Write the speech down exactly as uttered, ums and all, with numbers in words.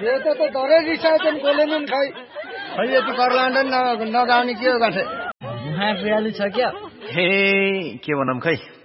यो त डरै रिसाएछन् बोलेनन् खै खै यति कर्लान्डन नगाउने के हो गाथे मुहा पियाली छ क्या हे के भनौँ खै